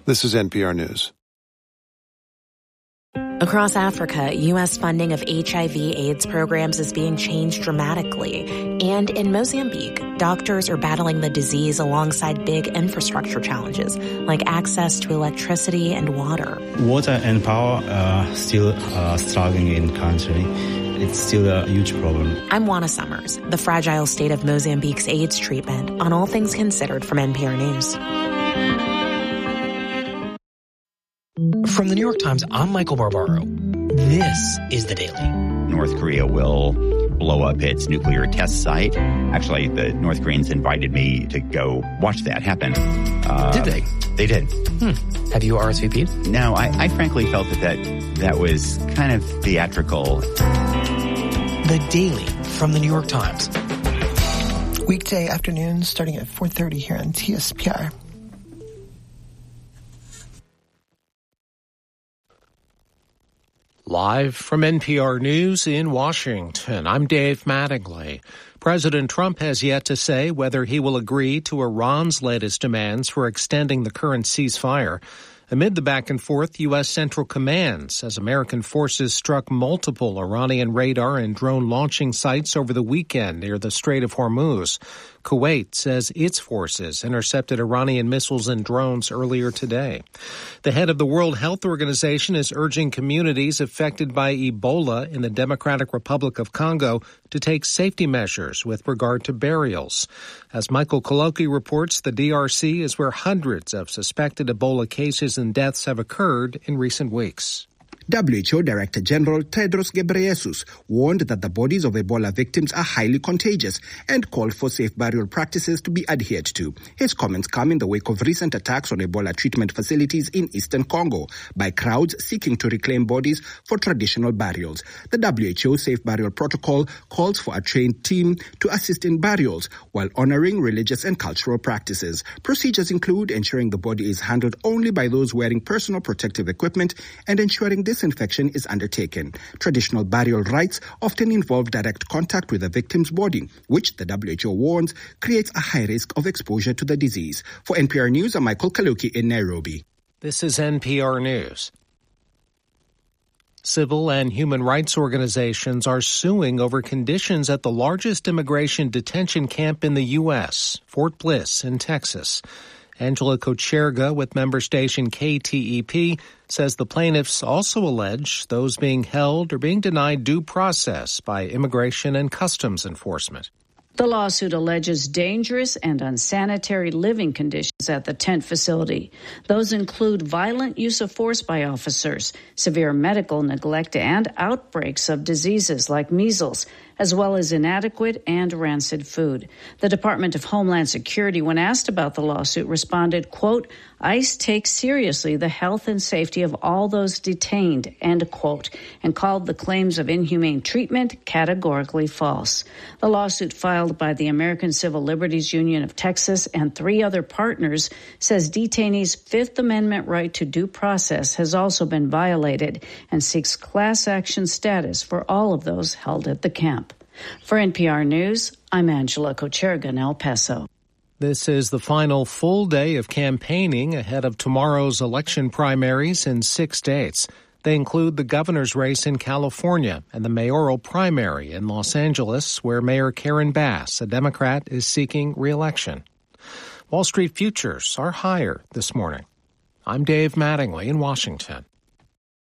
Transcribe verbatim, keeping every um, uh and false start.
This is N P R News. Across Africa, U S funding of H I V AIDS programs is being changed dramatically. And in Mozambique, doctors are battling the disease alongside big infrastructure challenges, like access to electricity and water. Water and power are still uh, struggling in country. It's still a huge problem. I'm Juana Summers, the fragile state of Mozambique's AIDS treatment on All Things Considered from N P R News. From the New York Times, I'm Michael Barbaro. This is The Daily. North Korea will blow up its nuclear test site. Actually, the North Koreans invited me to go watch that happen. Uh, did they? They did. Hmm. Have you R S V P'd? No, I, I frankly felt that, that that was kind of theatrical. The Daily from the New York Times. Weekday afternoons starting at four thirty here on T S P R. Live from N P R News in Washington, I'm Dave Mattingly. President Trump has yet to say whether he will agree to Iran's latest demands for extending the current ceasefire. Amid the back and forth, U S. Central Command says American forces struck multiple Iranian radar and drone launching sites over the weekend near the Strait of Hormuz. Kuwait says its forces intercepted Iranian missiles and drones earlier today. The head of the World Health Organization is urging communities affected by Ebola in the Democratic Republic of Congo to take safety measures with regard to burials. As Michael Koloki reports, the D R C is where hundreds of suspected Ebola cases and deaths have occurred in recent weeks. W H O Director General Tedros Ghebreyesus warned that the bodies of Ebola victims are highly contagious and called for safe burial practices to be adhered to. His comments come in the wake of recent attacks on Ebola treatment facilities in eastern Congo by crowds seeking to reclaim bodies for traditional burials. The W H O Safe Burial Protocol calls for a trained team to assist in burials while honoring religious and cultural practices. Procedures include ensuring the body is handled only by those wearing personal protective equipment and ensuring this Disinfection is undertaken. Traditional burial rites often involve direct contact with the victim's body, which the W H O warns creates a high risk of exposure to the disease. For N P R News, I'm Michael Kaluki in Nairobi. This is N P R News. Civil and human rights organizations are suing over conditions at the largest immigration detention camp in the U S, Fort Bliss in Texas. Angela Kocherga with member station K T E P says the plaintiffs also allege those being held are being denied due process by Immigration and Customs Enforcement. The lawsuit alleges dangerous and unsanitary living conditions at the tent facility. Those include violent use of force by officers, severe medical neglect, and outbreaks of diseases like measles, as well as inadequate and rancid food. The Department of Homeland Security, when asked about the lawsuit, responded, quote, ICE takes seriously the health and safety of all those detained, end quote, and called the claims of inhumane treatment categorically false. The lawsuit filed by the American Civil Liberties Union of Texas and three other partners says detainees' Fifth Amendment right to due process has also been violated and seeks class action status for all of those held at the camp. For N P R News, I'm Angela Kocherga in El Paso. This is the final full day of campaigning ahead of tomorrow's election primaries in six states. They include the governor's race in California and the mayoral primary in Los Angeles, where Mayor Karen Bass, a Democrat, is seeking re-election. Wall Street futures are higher this morning. I'm Dave Mattingly in Washington.